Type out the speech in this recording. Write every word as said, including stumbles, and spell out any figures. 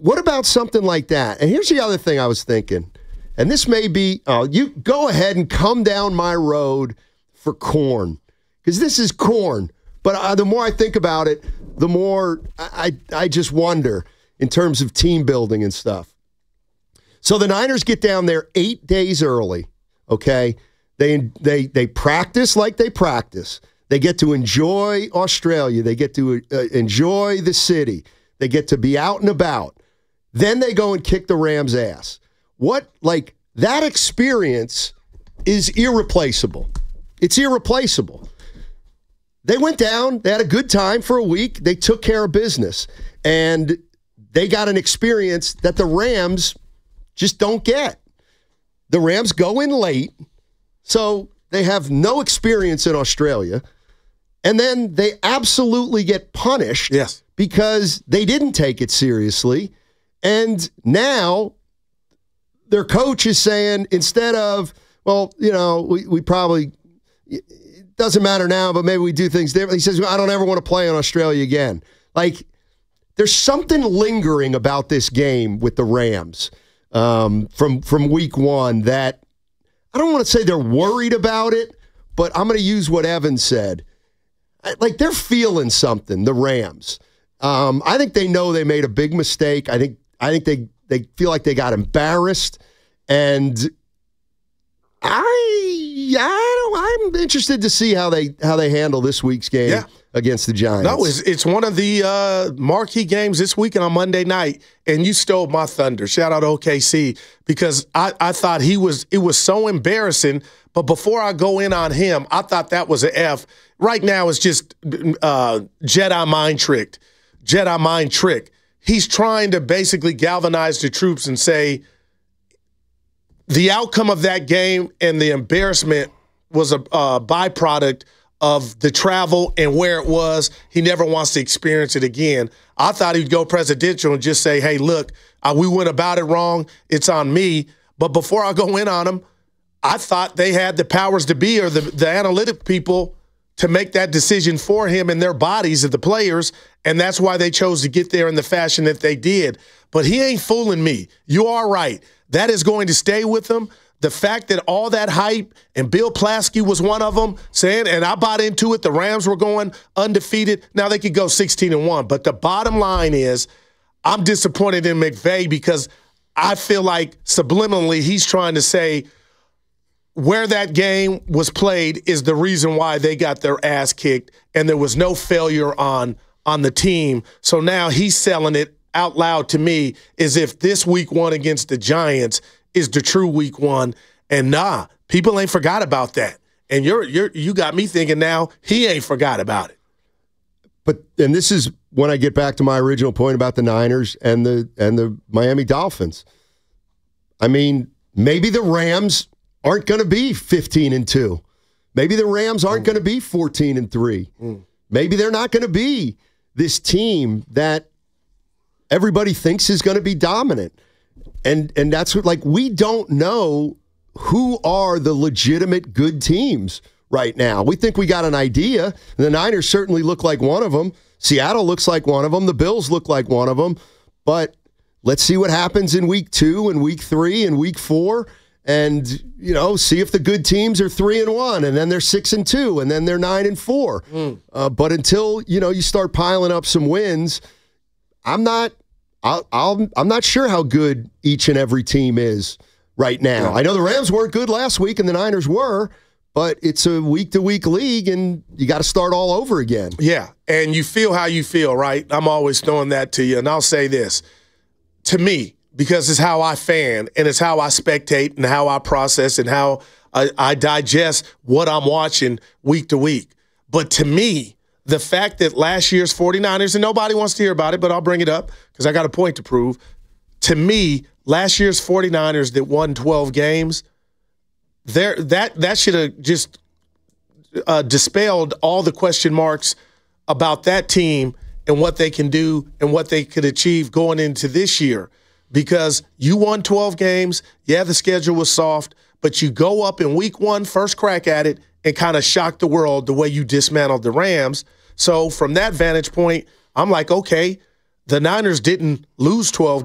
what about something like that? And here's the other thing I was thinking. And this may be, oh, you go ahead and come down my road for corn, because this is corn. But uh, the more I think about it, the more I, I I just wonder in terms of team building and stuff. So the Niners get down there eight days early, okay? They they they practice like they practice. They get to enjoy Australia. They get to uh, enjoy the city. They get to be out and about. Then they go and kick the Rams' ass. What, like, that experience is irreplaceable. It's irreplaceable. They went down. They had a good time for a week. They took care of business. And they got an experience that the Rams just don't get. The Rams go in late, so they have no experience in Australia. And then they absolutely get punished yes. because they didn't take it seriously. And now their coach is saying, instead of, well, you know, we, we probably, it doesn't matter now, but maybe we do things differently. He says, I don't ever want to play in Australia again. Like, there's something lingering about this game with the Rams um, from, from week one that I don't want to say they're worried about it, but I'm going to use what Evan said. Like, they're feeling something, the Rams. Um, I think they know they made a big mistake. I think I think they, they feel like they got embarrassed. And I, I I'm interested to see how they how they handle this week's game yeah. against the Giants. No, it's, it's one of the uh, marquee games this weekend on Monday night, and you stole my thunder. Shout out to O K C, because I, I thought he was it was so embarrassing. But before I go in on him, I thought that was an F. Right now, it's just uh, Jedi mind tricked. Jedi mind trick. He's trying to basically galvanize the troops and say the outcome of that game and the embarrassment was a uh, byproduct of the travel and where it was. He never wants to experience it again. I thought he'd go presidential and just say, hey, look, uh, we went about it wrong. It's on me. But before I go in on him, I thought they had the powers to be, or the, the analytic people, to make that decision for him and their bodies of the players, and that's why they chose to get there in the fashion that they did. But he ain't fooling me. You are right. That is going to stay with him. The fact that all that hype, and Bill Plaschke was one of them, saying, and I bought into it, the Rams were going undefeated. Now they could go sixteen and one. But the bottom line is, I'm disappointed in McVay, because I feel like subliminally he's trying to say, where that game was played is the reason why they got their ass kicked, and there was no failure on on the team. So now he's selling it out loud to me as if this week one against the Giants is the true week one. And nah, people ain't forgot about that. And you're you're you got me thinking now he ain't forgot about it. But and this is when I get back to my original point about the Niners and the and the Miami Dolphins. I mean, maybe the Rams aren't going to be fifteen and two. Maybe the Rams aren't mm. going to be fourteen and three. Mm. Maybe they're not going to be this team that everybody thinks is going to be dominant. And and that's what, like, we don't know who are the legitimate good teams right now. We think we got an idea. The Niners certainly look like one of them. Seattle looks like one of them. The Bills look like one of them. But let's see what happens in week two and week three and week four. And, you know, see if the good teams are three and one, and then they're six and two, and then they're nine and four. Mm. Uh, but until, you know, you start piling up some wins, I'm not, I'll, I'll, I'm not sure how good each and every team is right now. Yeah. I know the Rams weren't good last week, and the Niners were, but it's a week-to-week league, and you got to start all over again. Yeah, and you feel how you feel, right? I'm always throwing that to you, and I'll say this. To me, because it's how I fan, and it's how I spectate, and how I process, and how I, I digest what I'm watching week to week. But to me, the fact that last year's 49ers, and nobody wants to hear about it, but I'll bring it up because I got a point to prove. To me, last year's 49ers that won twelve games, there that that should have just uh, dispelled all the question marks about that team and what they can do and what they could achieve going into this year. Because you won twelve games, yeah, the schedule was soft, but you go up in week one, first crack at it, and kind of shock the world the way you dismantled the Rams. So from that vantage point, I'm like, okay, the Niners didn't lose twelve